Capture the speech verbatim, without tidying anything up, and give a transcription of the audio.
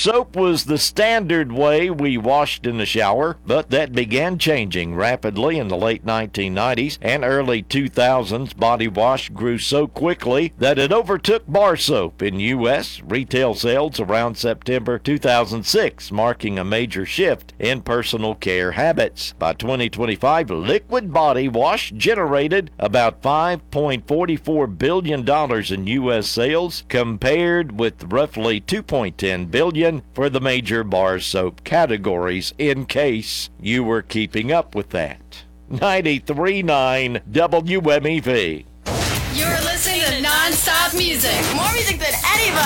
soap was the standard way we washed in the shower, but that began changing rapidly in the late nineteen nineties and early two thousands. Body wash grew so quickly that it overtook bar soap in U S retail sales around September two thousand six, marking a major shift in personal care habits. By twenty twenty-five, liquid body wash generated about five point four four billion dollars in U S sales, compared with roughly two point one zero billion dollars for the major bar soap categories, in case you were keeping up with that. ninety-three point nine W M E V. You're listening to non-stop music. More music than anybody.